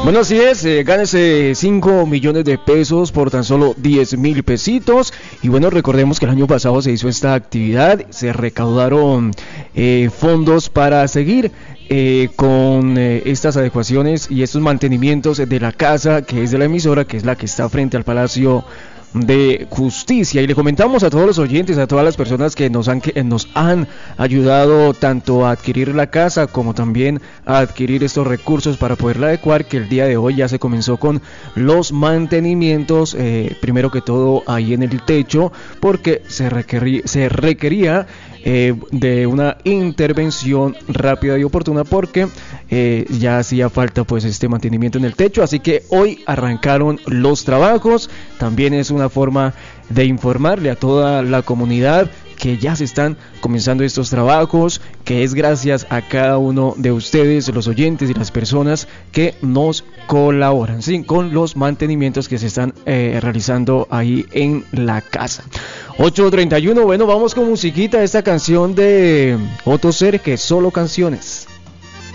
Bueno, así es, gánese 5 millones de pesos por tan solo 10,000 pesitos. Y bueno, recordemos que el año pasado se hizo esta actividad, se recaudaron fondos para seguir con estas adecuaciones y estos mantenimientos de la casa que es de la emisora, que es la que está frente al Palacio de Justicia. Y le comentamos a todos los oyentes, a todas las personas que nos han ayudado tanto a adquirir la casa como también a adquirir estos recursos para poderla adecuar, que el día de hoy ya se comenzó con los mantenimientos, primero que todo ahí en el techo, porque se requería de una intervención rápida y oportuna, porque ya hacía falta pues este mantenimiento en el techo. Así que hoy arrancaron los trabajos. También es una forma de informarle a toda la comunidad que ya se están comenzando estos trabajos, que es gracias a cada uno de ustedes, los oyentes y las personas que nos colaboran, ¿sí?, con los mantenimientos que se están realizando ahí en la casa. 8:31, bueno, vamos con musiquita, esta canción de Otto Ser, que Solo Canciones.